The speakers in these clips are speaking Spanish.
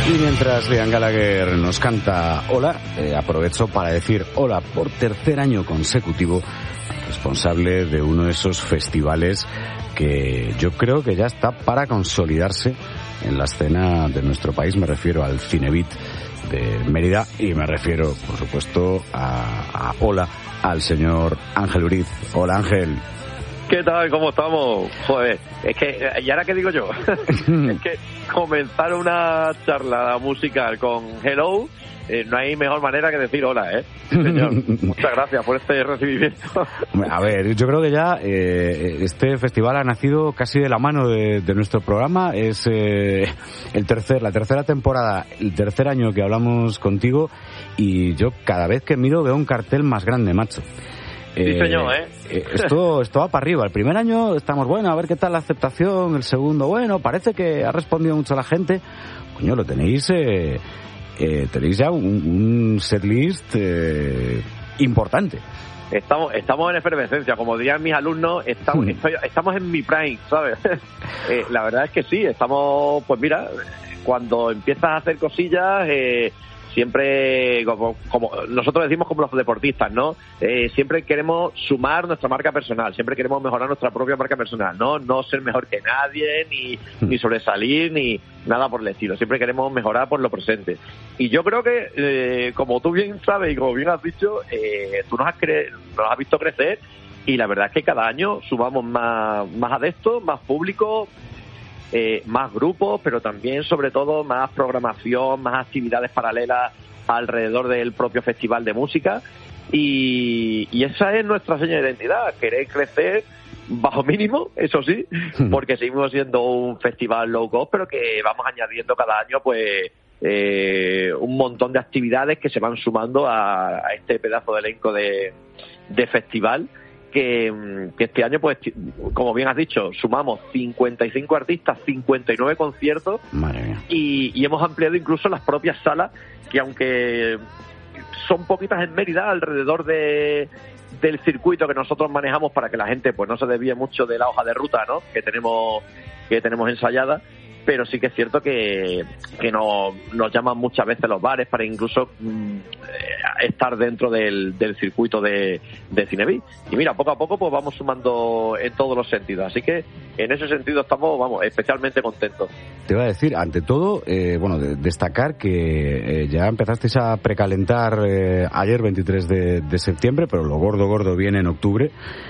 Y mientras Liam Gallagher nos canta Hola, aprovecho para decir hola por tercer año consecutivo, responsable de uno de esos festivales que yo creo que ya está para consolidarse en la escena de nuestro país. Me refiero al Cinebeat de Mérida y me refiero, por supuesto, a Hola, al señor Ángel Uriz. Hola, Ángel. ¿Qué tal? ¿Cómo estamos? Joder, es que, ¿y ahora qué digo yo? Es que comenzar una charla musical con Hello, no hay mejor manera que decir hola, ¿eh? Señor, muchas gracias por este recibimiento. A ver, yo creo que ya este festival ha nacido casi de la mano de nuestro programa. Es la tercera temporada, el tercer año que hablamos contigo, y yo cada vez que miro veo un cartel más grande, macho. Sí, señor, Esto va para arriba. El primer año estamos, bueno, a ver qué tal la aceptación. El segundo, bueno, parece que ha respondido mucho la gente. Coño, lo tenéis ya un setlist importante. Estamos en efervescencia, como dirían mis alumnos, estamos en mi prime, ¿sabes? La verdad es que sí, estamos, pues mira, cuando empiezas a hacer cosillas, siempre, como nosotros decimos como los deportistas, ¿no? Siempre queremos sumar nuestra marca personal, siempre queremos mejorar nuestra propia marca personal, no ser mejor que nadie, ni sobresalir, ni nada por el estilo. Siempre queremos mejorar por lo presente. Y yo creo que, como tú bien sabes y como bien has dicho, tú nos has visto crecer, y la verdad es que cada año sumamos más adeptos, más público, más grupos, pero también, sobre todo, más programación, más actividades paralelas alrededor del propio festival de música, y esa es nuestra seña de identidad, querer crecer bajo mínimo, eso sí, porque seguimos siendo un festival low cost, pero que vamos añadiendo cada año pues un montón de actividades que se van sumando a este pedazo de elenco de festival. Que este año, pues, como bien has dicho, sumamos 55 artistas, 59 conciertos. Madre mía. Y hemos ampliado incluso las propias salas, que aunque son poquitas en Mérida, alrededor del circuito que nosotros manejamos, para que la gente pues no se desvíe mucho de la hoja de ruta, ¿no?, que tenemos ensayada. Pero sí que es cierto que nos llaman muchas veces los bares para incluso estar dentro del circuito de Cinebeat. Y mira, poco a poco pues vamos sumando en todos los sentidos. Así que en ese sentido estamos, especialmente contentos. Te iba a decir, ante todo, destacar que ya empezasteis a precalentar ayer, 23 de septiembre, pero lo gordo viene en octubre.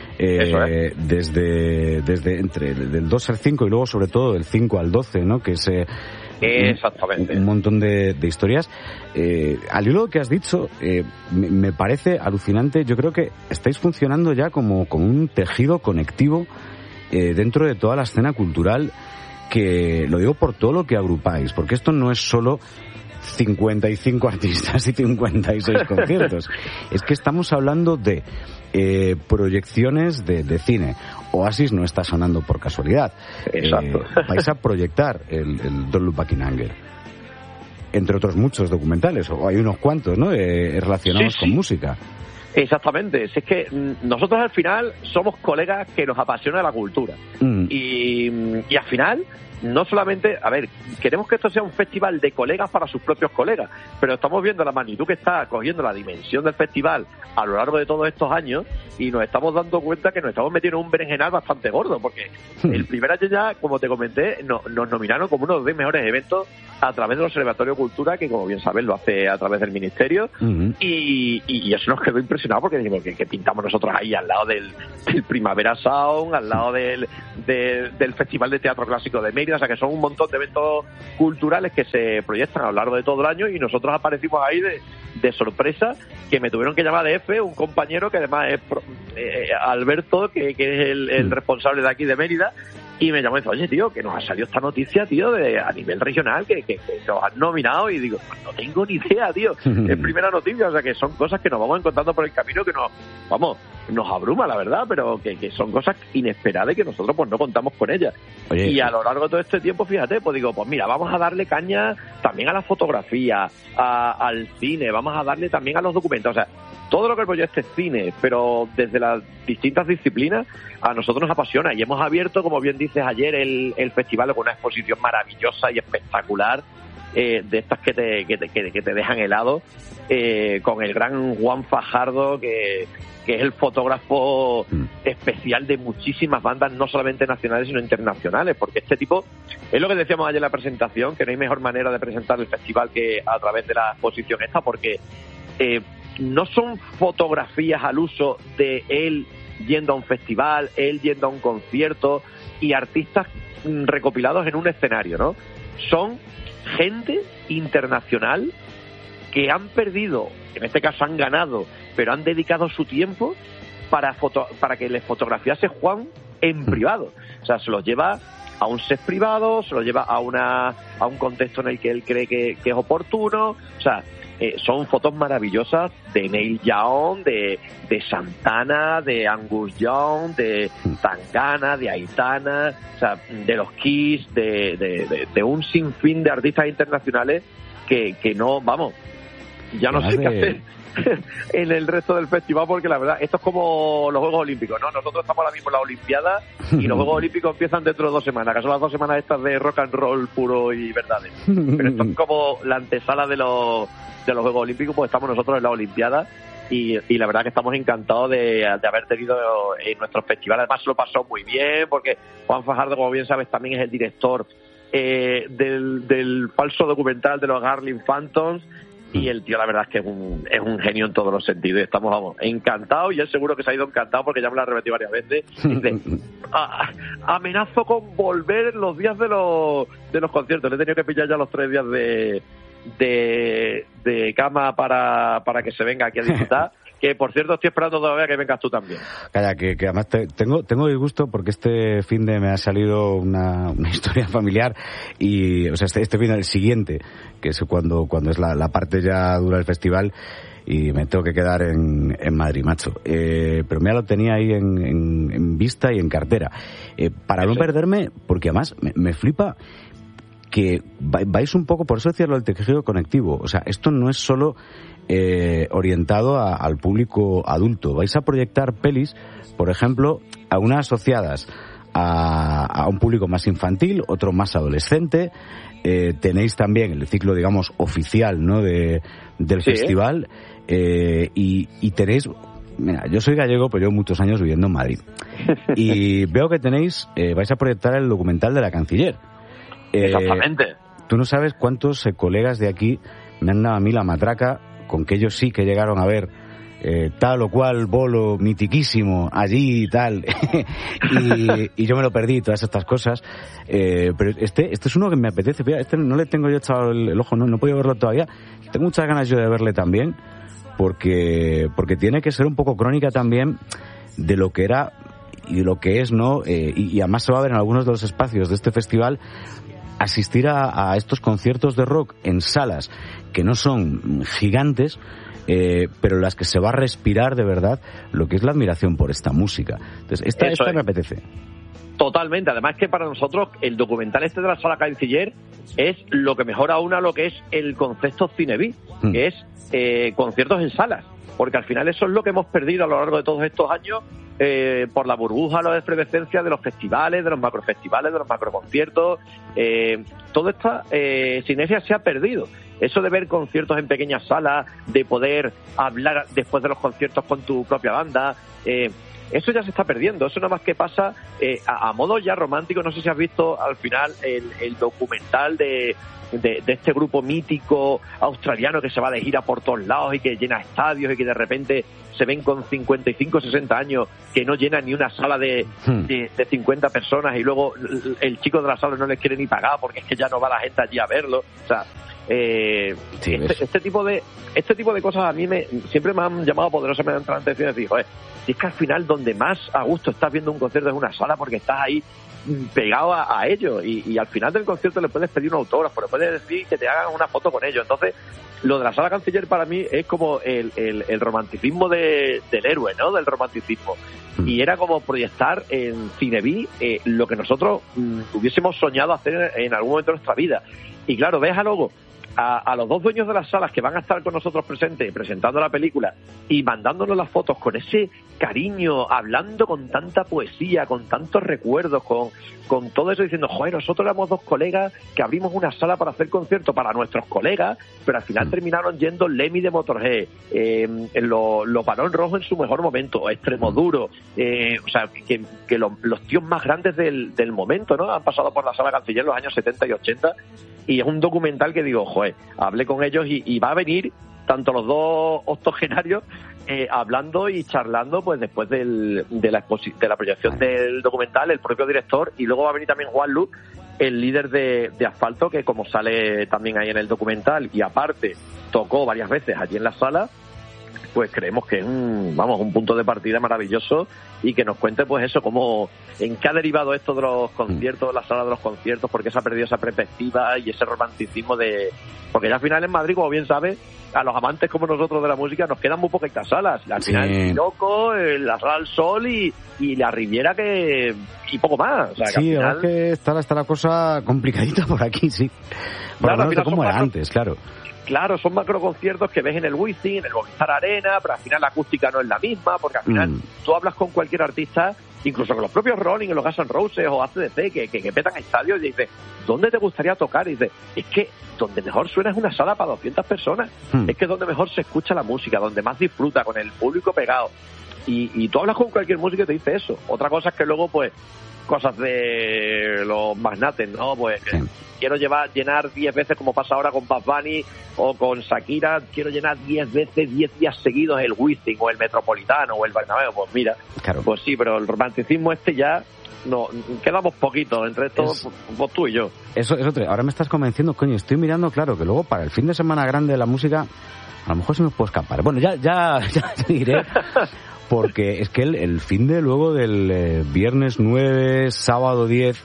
Desde entre del 2 al 5 y luego sobre todo del 5 al 12, ¿no? Que es exactamente un montón de historias. Al hilo que has dicho, me parece alucinante. Yo creo que estáis funcionando ya como un tejido conectivo dentro de toda la escena cultural, que lo digo por todo lo que agrupáis, porque esto no es solo 55 artistas y 56 conciertos. Es que estamos hablando de proyecciones de cine. Oasis no está sonando por casualidad. Exacto. Vais a proyectar el Don't Look Back in Anger, entre otros muchos documentales, o hay unos cuantos, ¿no?, relacionados con música. Exactamente. Es que nosotros al final somos colegas que nos apasiona la cultura. Y al final, no solamente, queremos que esto sea un festival de colegas para sus propios colegas, pero estamos viendo la magnitud que está cogiendo la dimensión del festival a lo largo de todos estos años, y nos estamos dando cuenta que nos estamos metiendo en un berenjenal bastante gordo, porque el primer año ya, como te comenté, nos nominaron como uno de los 10 mejores eventos a través del Observatorio Cultura, que como bien sabes lo hace a través del Ministerio, y eso nos quedó impresionado, porque dijimos que pintamos nosotros ahí al lado del Primavera Sound, al lado del Festival de Teatro Clásico de Mérida. O sea, que son un montón de eventos culturales que se proyectan a lo largo de todo el año, y nosotros aparecimos ahí de sorpresa, que me tuvieron que llamar de F, un compañero que además es Alberto, que es el responsable de aquí de Mérida, y me llamó y dice: oye, tío, que nos ha salido esta noticia, tío, a nivel regional, que nos han nominado. Y digo, pues no tengo ni idea, tío, es primera noticia. O sea, que son cosas que nos vamos encontrando por el camino, que nos abruma, la verdad, pero que son cosas inesperadas y que nosotros pues no contamos con ellas. Oye, y a lo largo de todo este tiempo, fíjate, pues digo, pues mira, vamos a darle caña también a la fotografía, al cine, vamos a darle también a los documentos. O sea, todo lo que el proyecto es cine, pero desde las distintas disciplinas, a nosotros nos apasiona, y hemos abierto, como bien dices ayer, el festival con una exposición maravillosa y espectacular, de estas que te dejan helado, con el gran Juan Fajardo, que es el fotógrafo especial de muchísimas bandas, no solamente nacionales, sino internacionales, porque este tipo, es lo que decíamos ayer en la presentación, que no hay mejor manera de presentar el festival que a través de la exposición esta, porque no son fotografías al uso de él yendo a un festival, él yendo a un concierto y artistas recopilados en un escenario, ¿no? Son gente internacional que han perdido, en este caso han ganado, pero han dedicado su tiempo para que les fotografiase Juan en privado. O sea, se los lleva a un set privado, se los lleva a un contexto en el que él cree que es oportuno. O sea, son fotos maravillosas de Neil Young, de Santana, de Angus Young, de Tangana, de Aitana, o sea, de los Kiss, de un sinfín de artistas internacionales que no, vamos, ya no sé qué hacer en el resto del festival, porque la verdad, esto es como los Juegos Olímpicos, ¿no? Nosotros estamos ahora mismo en la Olimpiada y los Juegos Olímpicos empiezan dentro de 2 semanas, que son las 2 semanas estas de rock and roll puro y verdadero. Pero esto es como la antesala de los Juegos Olímpicos, pues estamos nosotros en la Olimpiada y la verdad que estamos encantados de haber tenido en nuestros festivales. Además se lo pasó muy bien, porque Juan Fajardo, como bien sabes, también es el director del falso documental de los Garling Phantoms. Y el tío, la verdad es que es un genio en todos los sentidos. Y estamos, vamos, encantados, y él seguro que se ha ido encantado porque ya me lo ha repetido varias veces. Dice, amenazo con volver los días de los conciertos. Le he tenido que pillar ya los 3 días de cama para que se venga aquí a disfrutar. Que, por cierto, estoy esperando todavía que vengas tú también. Calla, que además tengo disgusto porque este fin de me ha salido una historia familiar y, o sea, este fin el siguiente, que es cuando es la parte ya dura del festival, y me tengo que quedar en Madrid, macho. Pero ya lo tenía ahí en vista y en cartera. Para no perderme, porque además me flipa que vais un poco, por eso decía lo del tejido conectivo. O sea, esto no es solo orientado al público adulto. Vais a proyectar pelis, por ejemplo, algunas asociadas a un público más infantil, otro más adolescente. Tenéis también el ciclo, digamos, oficial, ¿no?, del festival. Y tenéis... Mira, yo soy gallego, pero llevo muchos años viviendo en Madrid. Y veo que tenéis... vais a proyectar el documental de la Canciller. Exactamente. Tú no sabes cuántos colegas de aquí me han dado a mí la matraca con que ellos sí que llegaron a ver tal o cual bolo mitiquísimo allí y tal. y yo me lo perdí, todas estas cosas. Pero este es uno que me apetece. Este no le tengo yo echado el ojo, no he podido verlo todavía. Tengo muchas ganas yo de verle también, porque tiene que ser un poco crónica también de lo que era y de lo que es, ¿no? Y además se va a ver en algunos de los espacios de este festival, asistir a estos conciertos de rock en salas que no son gigantes, pero las que se va a respirar de verdad lo que es la admiración por esta música. Entonces, esta me apetece. Totalmente. Además que para nosotros el documental de la Sala Canciller es lo que mejora aún a lo que es el concepto Cineví, que es conciertos en salas. Porque al final eso es lo que hemos perdido a lo largo de todos estos años, por la burbuja, la efervescencia de los festivales, de los macrofestivales, de los macroconciertos. Toda esta sinergia se ha perdido. Eso de ver conciertos en pequeñas salas, de poder hablar después de los conciertos con tu propia banda, eso ya se está perdiendo. Eso nada más que pasa a modo ya romántico. No sé si has visto al final el documental de este grupo mítico australiano que se va de gira por todos lados y que llena estadios y que de repente se ven con 55, 60 años que no llenan ni una sala de 50 personas, y luego el chico de la sala no les quiere ni pagar porque es que ya no va la gente allí a verlo. O sea, este tipo de cosas a mí siempre me han llamado poderosamente la atención. Y digo, si es que al final donde más a gusto estás viendo un concierto es una sala, porque estás ahí pegado a ellos, y al final del concierto le puedes pedir un autógrafo, le puedes decir que te hagan una foto con ellos. Entonces, lo de la Sala Canciller para mí es como el romanticismo del héroe, ¿no?, del romanticismo. Y era como proyectar en Cineví lo que nosotros hubiésemos soñado hacer en algún momento de nuestra vida. Y claro, ves a luego a los dos dueños de las salas que van a estar con nosotros presentes, presentando la película y mandándonos las fotos con ese cariño, hablando con tanta poesía, con tantos recuerdos, con todo eso, diciendo, joder, nosotros éramos dos colegas que abrimos una sala para hacer conciertos para nuestros colegas, pero al final terminaron yendo Lemmy de Motorhead, los Barón Rojo en su mejor momento, Extremoduro, o sea, que los tíos más grandes del momento, ¿no? Han pasado por la Sala Canciller en los años 70 y 80, y es un documental que digo, joder, hablé con ellos y va a venir tanto los dos octogenarios hablando y charlando pues después de la proyección del documental, el propio director, y luego va a venir también Juan Luz, el líder de Asfalto, que como sale también ahí en el documental y aparte tocó varias veces allí en la sala, pues creemos que es un punto de partida maravilloso, y que nos cuente pues eso, cómo, en qué ha derivado esto de los conciertos, la sala de los conciertos, porque se ha perdido esa perspectiva y ese romanticismo porque ya al final en Madrid, como bien sabes, a los amantes como nosotros de la música nos quedan muy poquitas salas. Al final el Loco, la Sala del Sol y la Riviera y poco más. O sea, sí, que al final... que está la cosa complicadita por aquí, sí. Por lo menos de cómo era antes, claro. Claro, son macroconciertos que ves en el Wizzing, en el Movistar Arena, pero al final la acústica no es la misma, porque al final tú hablas con cualquier artista, incluso con los propios Rolling, los Guns N' Roses o AC/DC, que petan estadios, y dices, ¿dónde te gustaría tocar? Y dices, es que donde mejor suena es una sala para 200 personas, es que donde mejor se escucha la música, donde más disfruta, con el público pegado. Y tú hablas con cualquier músico y te dice eso. Otra cosa es que luego, pues, cosas de los magnates, ¿no? Pues quiero llenar 10 veces, como pasa ahora con Bad Bunny o con Shakira, quiero llenar 10 veces, 10 días seguidos el Wizzing o el Metropolitano o el Bernabéu. Pues mira, claro. Pues sí, pero el romanticismo ya no, quedamos poquitos entre todos, pues tú y yo. Eso ahora me estás convenciendo, coño, estoy mirando, claro, que luego para el fin de semana grande de la música, a lo mejor se me puede escapar. Bueno, ya te diré. Porque es que el fin de luego del viernes 9, sábado 10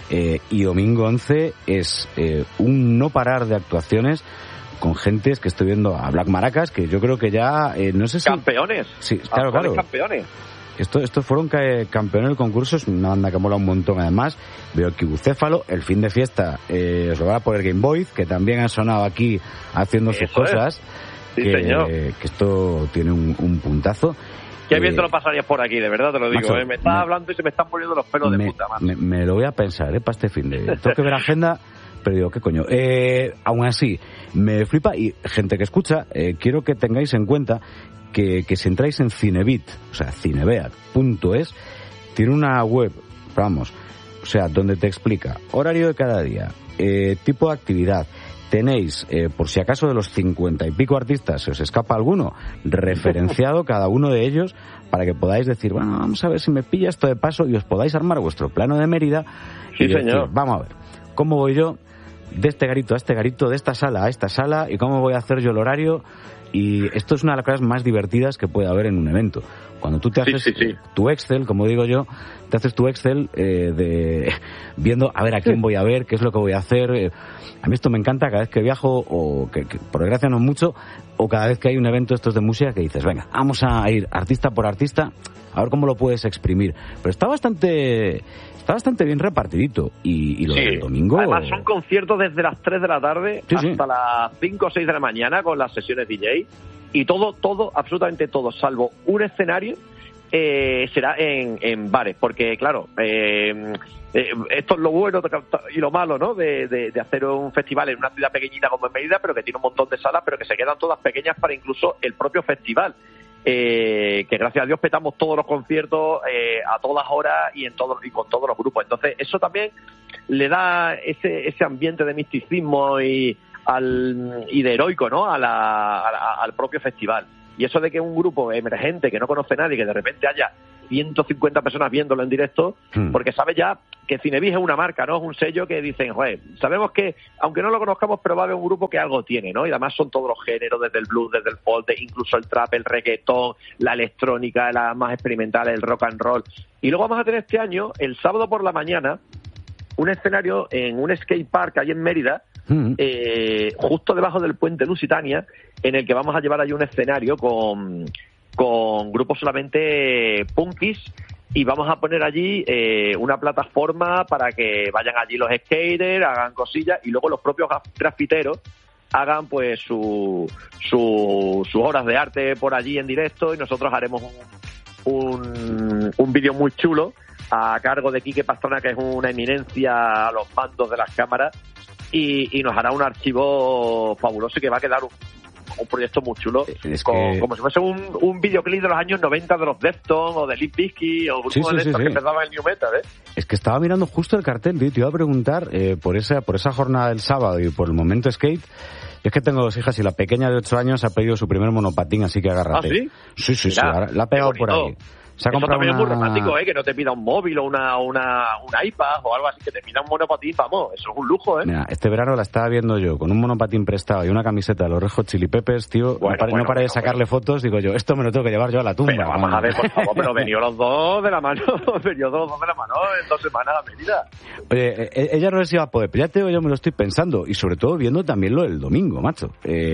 y domingo 11 es un no parar de actuaciones con gentes que estoy viendo a Black Maracas, que yo creo que ya no sé si... ¡Campeones! Sí, claro. ¡Campeones! Estos fueron campeones del concurso, es una banda que mola un montón además. Veo Kibucéfalo, el fin de fiesta os lo va a poner Game Boys, que también han sonado aquí haciendo sus cosas. Sí, señor. Que esto tiene un puntazo. Qué bien te lo pasarías por aquí, de verdad te lo digo. Macho, me estás hablando y se me están poniendo los pelos de puta, macho. Me lo voy a pensar, para este fin de... Tengo que ver agenda, pero digo, ¿qué coño? Aún así, me flipa, y gente que escucha, quiero que tengáis en cuenta que si entráis en Cinebit, o sea, cinebeat.es, tiene una web, vamos, o sea, donde te explica horario de cada día, tipo de actividad. Tenéis, por si acaso de los 50 y pico artistas se os escapa alguno, referenciado cada uno de ellos, para que podáis decir, bueno, vamos a ver si me pilla esto de paso, y os podáis armar vuestro plano de Mérida. Sí, y decir, señor. Vamos a ver, ¿cómo voy yo de este garito a este garito, de esta sala a esta sala, y cómo voy a hacer yo el horario? Y esto es una de las cosas más divertidas que puede haber en un evento. Cuando tú te haces tu Excel, como digo yo, te haces tu Excel de viendo a ver a quién voy a ver, qué es lo que voy a hacer. A mí esto me encanta cada vez que viajo, o que por desgracia no mucho, o cada vez que hay un evento estos de música que dices, venga, vamos a ir artista por artista, a ver cómo lo puedes exprimir. Pero está bastante bien repartidito. Y lo del domingo... Además son conciertos desde las 3 de la tarde hasta las 5 o 6 de la mañana con las sesiones DJ. Y todo, absolutamente todo, salvo un escenario, será en bares. Porque, claro, esto es lo bueno y lo malo, ¿no? De hacer un festival en una ciudad pequeñita como en Mérida, pero que tiene un montón de salas, pero que se quedan todas pequeñas para incluso el propio festival. Que gracias a Dios petamos todos los conciertos a todas horas y con todos los grupos. Entonces eso también le da ese ambiente de misticismo y de heroico, ¿no? al propio festival. Y eso de que un grupo emergente que no conoce a nadie, que de repente haya 150 personas viéndolo en directo, porque sabe ya que Cinebis es una marca, ¿no? Es un sello que dicen, joder, sabemos que, aunque no lo conozcamos, pero va a haber un grupo que algo tiene, ¿no? Y además son todos los géneros, desde el blues, desde el folk, incluso el trap, el reggaetón, la electrónica, la más experimental, el rock and roll. Y luego vamos a tener este año, el sábado por la mañana, un escenario en un skate park ahí en Mérida, justo debajo del puente Lusitania, en el que vamos a llevar allí un escenario con grupos solamente punkis, y vamos a poner allí una plataforma para que vayan allí los skaters, hagan cosillas, y luego los propios grafiteros hagan pues sus horas de arte por allí en directo, y nosotros haremos un vídeo muy chulo a cargo de Quique Pastrana, que es una eminencia a los mandos de las cámaras, y nos hará un archivo fabuloso y que va a quedar un proyecto muy chulo, como si fuese un videoclip de los años 90 de los Deftones o de Limp Bizkit o grupos de estos que empezaban el New Metal, ¿eh? Es que estaba mirando justo el cartel, tío, te iba a preguntar por esa jornada del sábado y por el momento skate. Es que tengo 2 hijas y la pequeña de 8 años ha pedido su primer monopatín, así que agárrate. ¿Ah, sí? Sí, la ha pegado por ahí. Se ha Eso también una... es muy romántico, que no te pida un móvil o un iPad o algo así, que te pida un monopatín, vamos, eso es un lujo, ¿eh? Mira, este verano la estaba viendo yo con un monopatín prestado y una camiseta de los Red Hot Chili Peppers, tío, no paré de sacarle fotos, digo yo, esto me lo tengo que llevar yo a la tumba. Pero vamos a ver, por favor, pero venió los dos de la mano en 2 semanas a medida. Oye, ella no les iba a poder, pero ya te digo, yo me lo estoy pensando, y sobre todo viendo también lo del domingo, macho,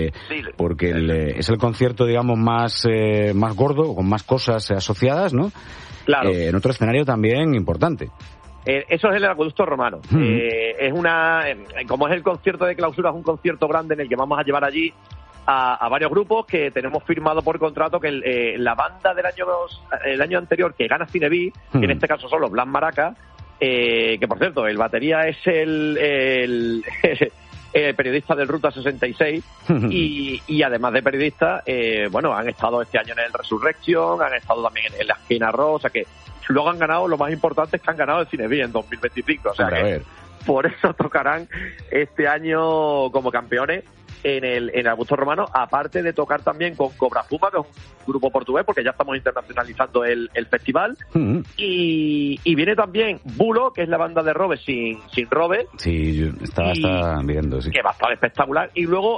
porque es el concierto, digamos, más gordo, con más cosas asociadas, ¿no? Claro. En otro escenario también importante. Eso es el Acueducto Romano. Es como es el concierto de clausura, es un concierto grande en el que vamos a llevar allí a varios grupos que tenemos firmado por contrato, que la banda el año anterior que gana Cineví, que en este caso son los Blas Maracas, que por cierto, el batería es el periodista del Ruta 66 y además de periodista, han estado este año en el Resurrection, han estado también en la Esquina Rock, o sea que luego han ganado, lo más importante es que han ganado el Cineví en 2025, o sea que por eso tocarán este año como campeones en el Augusto Romano, aparte de tocar también con Cobra Puma, que es un grupo portugués, porque ya estamos internacionalizando el festival, y viene también Bulo, que es la banda de Robe sin Robe. Sí, yo estaba viendo, sí. Que va a estar espectacular. Y luego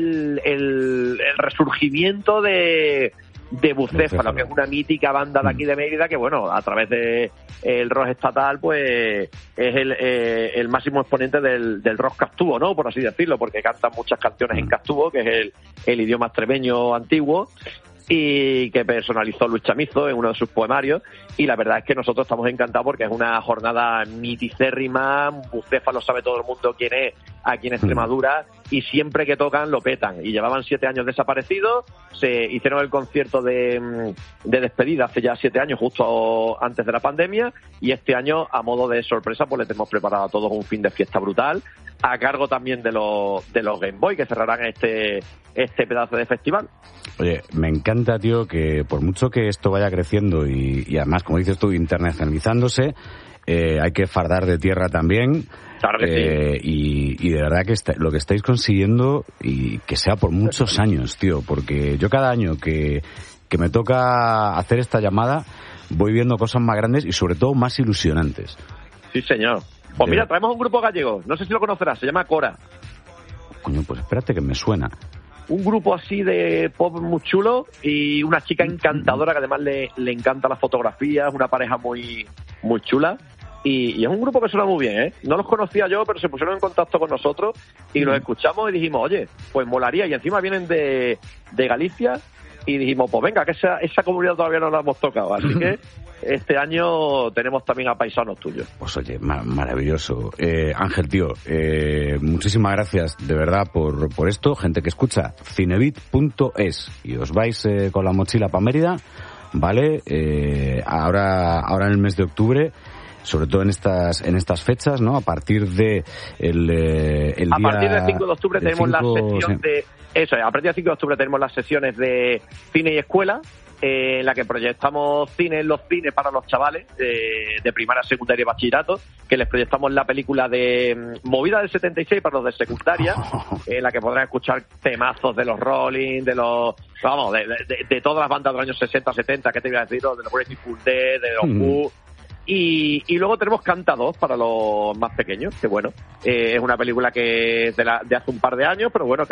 el resurgimiento de Bucéfalo, que es una mítica banda de aquí de Mérida, que a través de el rock estatal, pues es el máximo exponente del rock castúo, ¿no? Por así decirlo, porque cantan muchas canciones en castúo, que es el idioma extremeño antiguo, y que personalizó Luis Chamizo en uno de sus poemarios, y la verdad es que nosotros estamos encantados porque es una jornada miticérrima. Bucéfalo sabe todo el mundo quién es aquí en Extremadura, y siempre que tocan lo petan, y llevaban 7 años desaparecidos. Se hicieron el concierto de despedida hace ya 7 años, justo antes de la pandemia, y este año, a modo de sorpresa, pues les hemos preparado a todos un fin de fiesta brutal, a cargo también de los Game Boy, que cerrarán este pedazo de festival. Oye, me encanta, tío, que por mucho que esto vaya creciendo y además, como dices tú, internacionalizándose, hay que fardar de tierra también. Claro que sí. Y de verdad que lo que estáis consiguiendo, y que sea por muchos años, tío, porque yo cada año que me toca hacer esta llamada voy viendo cosas más grandes y sobre todo más ilusionantes. Sí, señor. Pues mira, traemos un grupo gallego, no sé si lo conocerás, se llama Cora. Coño, pues espérate que me suena. Un grupo así de pop muy chulo y una chica encantadora que además le encanta la fotografía, es una pareja muy, muy chula. Y es un grupo que suena muy bien, ¿eh? No los conocía yo, pero se pusieron en contacto con nosotros y los escuchamos y dijimos, oye, pues molaría. Y encima vienen de Galicia y dijimos, pues venga, que esa comunidad todavía no la hemos tocado. Así que este año tenemos también a paisanos tuyos. Pues oye, maravilloso. Ángel, tío, muchísimas gracias de verdad por esto. Gente que escucha cinebit.es y os vais con la mochila para Mérida, ¿vale? Ahora en el mes de octubre, sobre todo en estas fechas, ¿no? A partir de a partir del 5 de octubre tenemos la sesión de... Eso es, a partir del 5 de octubre tenemos las sesiones de cine y escuela, en la que proyectamos cine en los cines para los chavales de primaria, secundaria y bachillerato, que les proyectamos la película de Movida del 76 para los de secundaria, en la que podrán escuchar temazos de los Rolling, de todas las bandas de los años 60, 70, ¿qué te voy a decir? De los Grateful Dead, de los Who. Y luego tenemos Canta 2 para los más pequeños, que es una película que es de hace un par de años, pero bueno, que